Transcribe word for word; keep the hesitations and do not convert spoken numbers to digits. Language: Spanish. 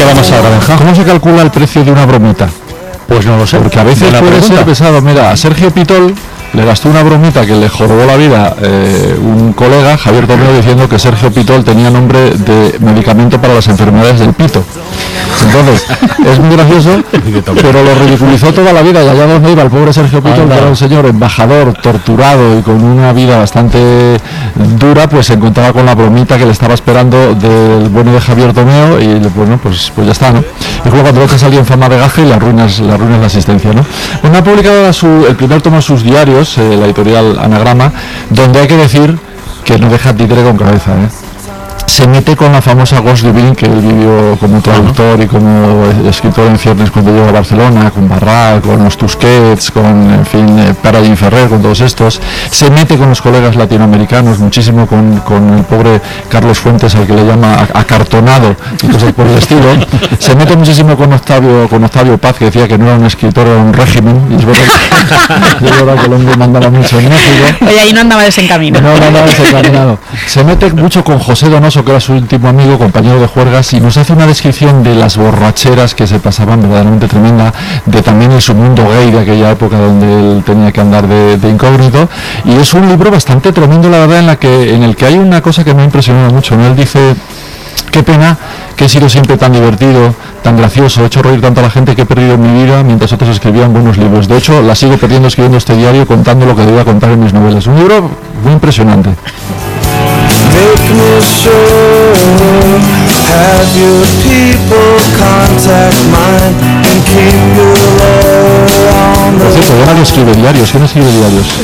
vamos ahora, Benja? ¿Cómo se calcula el precio de una bromita? Pues no lo sé. Porque a veces puede pregunta. ser pesado. Mira, a Sergio Pitol le gastó una bromita que le jorobó la vida eh, un colega, Javier Tomeo, diciendo que Sergio Pitol tenía nombre de medicamento para las enfermedades del pito. Entonces, es muy gracioso, pero lo ridiculizó toda la vida. Y allá donde iba el pobre Sergio Pitol, que era un señor embajador, torturado y con una vida bastante dura, pues se encontraba con la bromita que le estaba esperando del bueno de Javier Tomeo y bueno, pues, pues ya está, ¿no? Es como cuando dejas a alguien fama de gaje y le arruinas, le arruinas la asistencia, ¿no? Bueno, ha publicado su, el primer tomo de sus diarios, eh, la editorial Anagrama, donde hay que decir que no deja títere con cabeza, ¿eh? Se mete con la famosa Ghost Dubin, que él vivió como traductor y como escritor en ciernes cuando llegó a Barcelona, con Barral, con los Tusquets, con, en fin, eh, Parallin Ferrer, con todos estos. Se mete con los colegas latinoamericanos, muchísimo con, con el pobre Carlos Fuentes, al que le llama acartonado y cosas por el estilo. Se mete muchísimo con Octavio, con Octavio Paz, que decía que no era un escritor, era un régimen, y es verdad que, es verdad que el hombre mandaba mucho en México. Oye, ahí no andaba desencaminado. No, no andaba desencaminado. Se mete mucho con José Donoso, que era su último amigo, compañero de juergas, y nos hace una descripción de las borracheras que se pasaban verdaderamente tremenda, de también el submundo gay de aquella época donde él tenía que andar de, de incógnito, y es un libro bastante tremendo, la verdad, en la que en el que hay una cosa que me ha impresionado mucho, ¿no? Él dice: qué pena que he sido siempre tan divertido, tan gracioso, he hecho reír tanto a la gente que he perdido mi vida mientras otros escribían buenos libros. De hecho, la sigo perdiendo escribiendo este diario, contando lo que debía contar en mis novelas. Un libro muy impresionante. Make me sure, have your people contact mine and keep your love on the... Por cierto, ya nadie escribe diarios. ¿Quién escribe diarios?